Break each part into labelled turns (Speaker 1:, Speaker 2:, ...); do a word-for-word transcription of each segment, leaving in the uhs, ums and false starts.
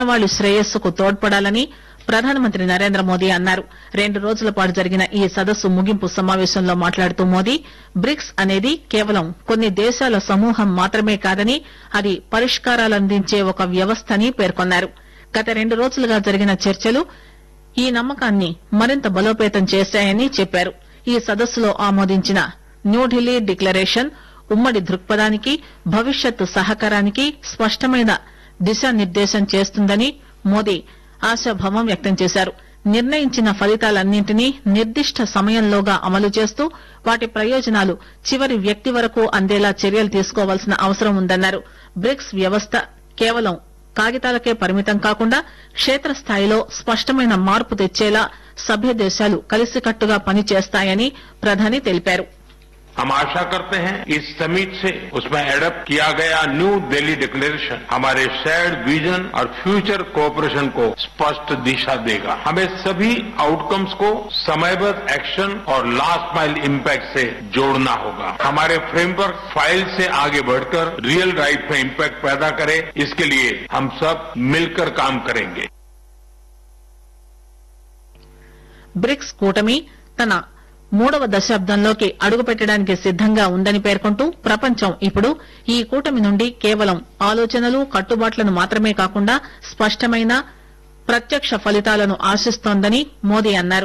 Speaker 1: మానవాళి శ్రేయస్సుకు తోడ్పడాలని ప్రధానమంత్రి నరేంద్ర మోదీ అన్నారు. రెండు రోజుల పాటు జరిగిన ఈ సదస్సు ముగింపు సమావేశంలో మాట్లాడుతూ మోదీ బ్రిక్స్ అనేది కేవలం కొన్ని దేశాల సమూహం మాత్రమే కాదని అది పరిష్కారాలందించే ఒక వ్యవస్థ అని పేర్కొన్నారు. గత రెండు రోజులుగా జరిగిన చర్చలు ఈ నమ్మకాన్ని మరింత బలోపేతం చేశాయని చెప్పారు. ఈ సదస్సులో ఆమోదించిన న్యూఢిల్లీ డిక్లరేషన్ ఉమ్మడి దృక్పథానికి భవిష్యత్ సహకారానికి స్పష్టమైన దిశానిర్దేశం చేస్తుందని మోదీ ఆశాభావం వ్యక్తం చేశారు. నిర్ణయించిన ఫలితాలన్నింటినీ నిర్దిష్ట సమయంలోగా అమలు చేస్తూ వాటి ప్రయోజనాలు చివరి వ్యక్తి వరకు అందేలా చర్యలు తీసుకోవాల్సిన అవసరం ఉందన్నారు. బ్రిక్స్ వ్యవస్థ కేవలం కాగితాలకే పరిమితం కాకుండా క్షేత్రస్థాయిలో స్పష్టమైన మార్పు తెచ్చేలా సభ్య దేశాలు కలిసికట్టుగా పనిచేస్తాయని ప్రధాని తెలిపారు.
Speaker 2: हम आशा करते हैं इस समिट से उसमें एडप्ट किया गया न्यू दिल्ली डिक्लेरेशन हमारे शेयर्ड विजन और फ्यूचर कोऑपरेशन को स्पष्ट दिशा देगा. हमें सभी आउटकम्स को समयबद्ध एक्शन और लास्ट माइल इम्पैक्ट से जोड़ना होगा. हमारे फ्रेमवर्क फाइल से आगे बढ़कर रियल लाइफ में इम्पैक्ट पैदा करे, इसके लिए हम सब मिलकर काम करेंगे.
Speaker 1: ब्रिक्स కూటమి తన మూడవ దశాబ్దంలోకి అడుగుపెట్టడానికి సిద్దంగా ఉందని పేర్కొంటూ ప్రపంచం ఇప్పుడు ఈ కూటమి నుండి కేవలం ఆలోచనలు కట్టుబాట్లను మాత్రమే కాకుండా స్పష్టమైన ప్రత్యక్ష ఫలితాలను ఆశిస్తోందని మోదీ అన్నారు.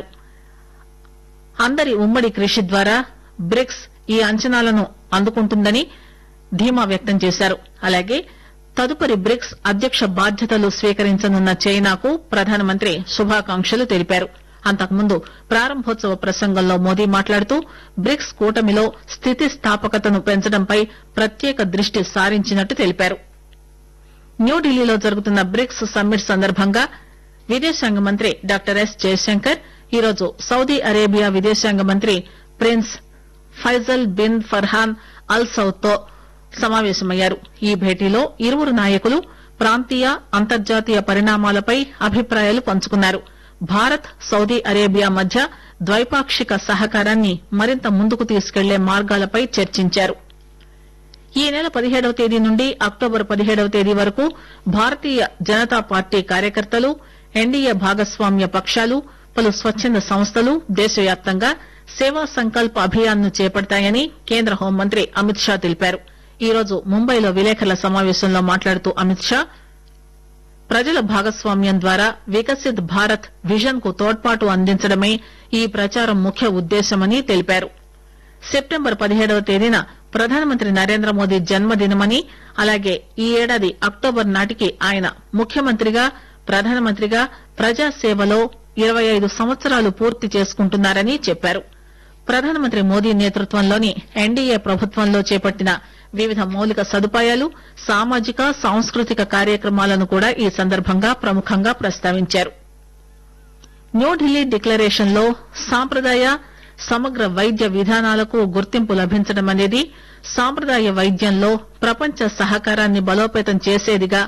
Speaker 1: అందరి ఉమ్మడి కృషి ద్వారా బ్రిక్స్ ఈ అంచనాలను అందుకుంటుందని ధీమా వ్యక్తం చేశారు. అలాగే తదుపరి బ్రిక్స్ అధ్యక్ష బాధ్యతలు స్వీకరించనున్న చైనాకు ప్రధానమంత్రి శుభాకాంక్షలు తెలిపారు. అంతకుముందు ప్రారంభోత్సవ ప్రసంగంలో మోదీ మాట్లాడుతూ బ్రిక్స్ కూటమిలో స్థితిస్థాపకతను పెంచడంపై ప్రత్యేక దృష్టి సారించినట్టు తెలిపారు. న్యూఢిల్లీలో జరుగుతున్న బ్రిక్స్ సమ్మిట్ సందర్భంగా విదేశాంగ మంత్రి డాక్టర్ ఎస్ జయశంకర్ ఈరోజు సౌదీ అరేబియా విదేశాంగ మంత్రి ప్రిన్స్ ఫైజల్ బిన్ ఫర్హాన్ అల్ సౌద్ తో సమావేశమయ్యారు. ఈ భేటీలో ఇరువురు నాయకులు ప్రాంతీయ అంతర్జాతీయ పరిణామాలపై అభిప్రాయాలు పంచుకున్నారు. భారత్ సౌదీ అరేబియా మధ్య ద్వైపాక్షిక సహకారాన్ని మరింత ముందుకు తీసుకెళ్లే మార్గాలపై చర్చించారు. ఈ నెల పదిహేడవ తేదీ నుండి అక్టోబర్ పదిహేడవ తేదీ వరకు భారతీయ జనతా పార్టీ కార్యకర్తలు, ఎన్డీఏ భాగస్వామ్య పక్షాలు, పలు స్వచ్చంద సంస్థలు దేశవ్యాప్తంగా సేవా సంకల్ప్ అభియాన్ ను చేపడతాయని కేంద్ర హోంమంత్రి అమిత్ షా తెలిపారు. ఈరోజు ముంబైలో విలేకరుల సమావేశంలో మాట్లాడుతూ అమిత్ షా ప్రజల భాగస్వామ్యం ద్వారా వికసిత్ భారత్ విజన్ కు తోడ్పాటు అందించడమే ఈ ప్రచారం ముఖ్య ఉద్దేశమని తెలిపారు. సెప్టెంబర్ పదిహేడవ తేదీన ప్రధానమంత్రి నరేంద్ర మోదీ జన్మదినమని, అలాగే ఈ ఏడాది అక్టోబర్ నాటికి ఆయన ముఖ్యమంత్రిగా ప్రధానమంత్రిగా ప్రజాసేవలో ఇరవై ఐదు సంవత్సరాలు పూర్తి చేసుకుంటున్నారని చెప్పారు. ప్రధానమంత్రి మోదీ నేతృత్వంలోని ఎన్డీఏ ప్రభుత్వంలో చేపట్టిన వివిధ మౌలిక సదుపాయాలు, సామాజిక సాంస్కృతిక కార్యక్రమాలను కూడా ఈ సందర్భంగా ప్రముఖంగా ప్రస్తావించారు. న్యూఢిల్లీ డిక్లరేషన్ లో సాంప్రదాయ సమగ్ర వైద్య విధానాలకు గుర్తింపు లభించడం అనేది సాంప్రదాయ వైద్యంలో ప్రపంచ సహకారాన్ని బలోపేతం చేసేదిగా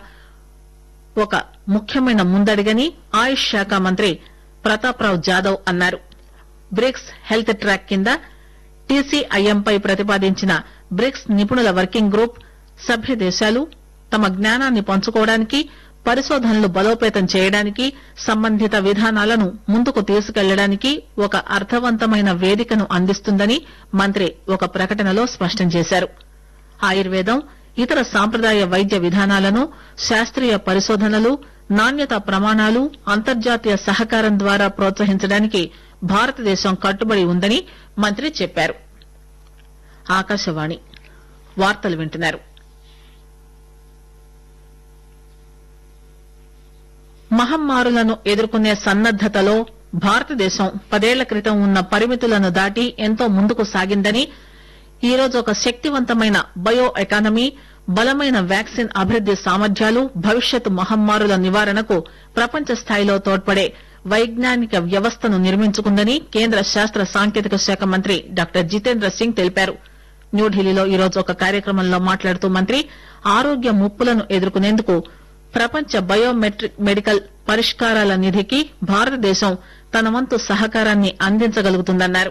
Speaker 1: ఒక ముఖ్యమైన ముందడుగని ఆయుష్ శాఖ మంత్రి ప్రతాప్రావ్ జాదవ్ అన్నారు. బ్రిక్స్ హెల్త్ ట్రాక్ కింద టీసీఐఎంపై ప్రతిపాదించిన బ్రిక్స్ నిపుణుల వర్కింగ్ గ్రూప్ సభ్య దేశాలు తమ జ్ఞానాన్ని పంచుకోవడానికి, పరిశోధనలు బలోపేతం చేయడానికి, సంబంధిత విధానాలను ముందుకు తీసుకెళ్లడానికి ఒక అర్థవంతమైన వేదికను అందిస్తుందని మంత్రి ఒక ప్రకటనలో స్పష్టం చేశారు. ఆయుర్వేదం, ఇతర సాంప్రదాయ వైద్య విధానాలను శాస్త్రీయ పరిశోధనలు, నాణ్యతా ప్రమాణాలు, అంతర్జాతీయ సహకారం ద్వారా ప్రోత్సహించడానికి భారతదేశం కట్టుబడి ఉందని మంత్రి చెప్పారు. ఆకాశవాణి వార్తలు వింటున్నారు. మహమ్మారులను ఎదుర్కొనే సన్నద్దతలో భారతదేశం పదేళ్ల క్రితం ఉన్న పరిమితులను దాటి ఎంతో ముందుకు సాగిందని, ఈరోజు ఒక శక్తివంతమైన బయో ఎకానమీ, బలమైన వ్యాక్సిన్ అభివృద్ది సామర్థ్యాలు భవిష్యత్ మహమ్మారుల నివారణకు ప్రపంచ స్థాయిలో తోడ్పడే వైజ్ఞానిక వ్యవస్థను నిర్మించుకుందని కేంద్ర శాస్త్ర సాంకేతిక శాఖ మంత్రి డాక్టర్ జితేంద్ర సింగ్ తెలిపారు. న్యూఢిల్లీలో ఈరోజు ఒక కార్యక్రమంలో మాట్లాడుతూ మంత్రి ఆరోగ్య ముప్పులను ఎదుర్కొనేందుకు ప్రపంచ బయోమెట్రిక్ మెడికల్ పరిష్కారాల నిధికి భారతదేశం తన వంతు సహకారాన్ని అందించగలుగుతుందన్నారు.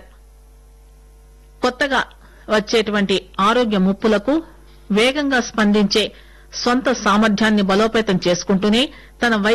Speaker 1: కొత్తగా వచ్చేటువంటి ఆరోగ్య ముప్పులకు వేగంగా స్పందించే సొంత సామర్థ్యాన్ని బలోపేతం చేసుకుంటూనే తన